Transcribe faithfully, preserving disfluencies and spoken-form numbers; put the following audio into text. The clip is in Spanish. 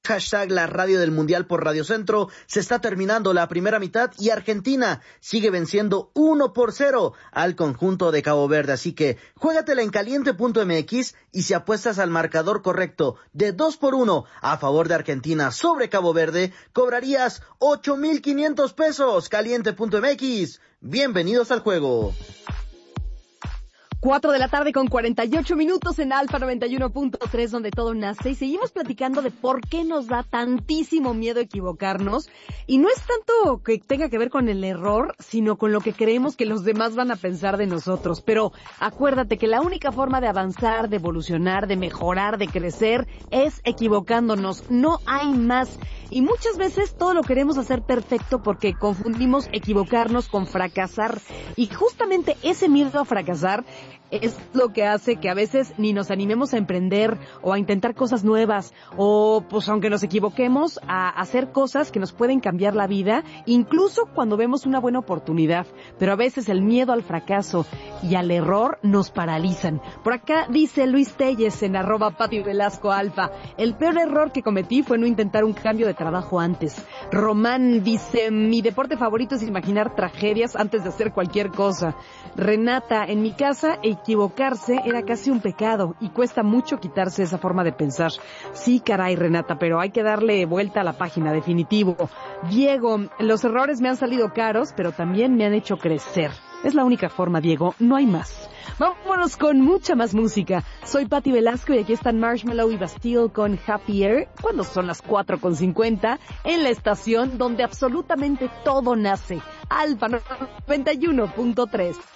Hashtag la radio del Mundial por Radio Centro. Se está terminando la primera mitad y Argentina sigue venciendo uno por cero al conjunto de Cabo Verde. Así que juégatela en caliente punto m x y si apuestas al marcador correcto de dos por uno a favor de Argentina sobre Cabo Verde, cobrarías ocho mil quinientos pesos. caliente punto m x. Bienvenidos al juego. Cuatro de la tarde con cuarenta y ocho minutos en Alfa noventa y uno punto tres, donde todo nace, y seguimos platicando de por qué nos da tantísimo miedo equivocarnos, y no es tanto que tenga que ver con el error, sino con lo que creemos que los demás van a pensar de nosotros. Pero acuérdate que la única forma de avanzar, de evolucionar, de mejorar, de crecer, es equivocándonos, no hay más. Y muchas veces todo lo queremos hacer perfecto porque confundimos equivocarnos con fracasar. Y justamente ese miedo a fracasar es lo que hace que a veces ni nos animemos a emprender o a intentar cosas nuevas, o pues aunque nos equivoquemos, a hacer cosas que nos pueden cambiar la vida, incluso cuando vemos una buena oportunidad. Pero a veces el miedo al fracaso y al error nos paralizan. Por acá dice Luis Telles en arroba Pati Velasco Alfa: el peor error que cometí fue no intentar un cambio de trabajo antes. Román dice: mi deporte favorito es imaginar tragedias antes de hacer cualquier cosa. Renata: en mi casa equivocarse era casi un pecado y cuesta mucho quitarse esa forma de pensar. Sí, caray, Renata, pero hay que darle vuelta a la página, definitivo. Diego: los errores me han salido caros, pero también me han hecho crecer. Es la única forma, Diego, no hay más. Vámonos con mucha más música. Soy Pati Velasco y aquí están Marshmello y Bastille con Happier, cuando son las cuatro con cincuenta, en la estación donde absolutamente todo nace. Alfa noventa y uno punto tres.